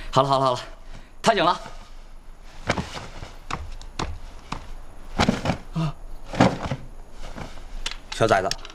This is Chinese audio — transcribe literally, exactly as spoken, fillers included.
好了好了好了，他醒了。啊， 小崽子。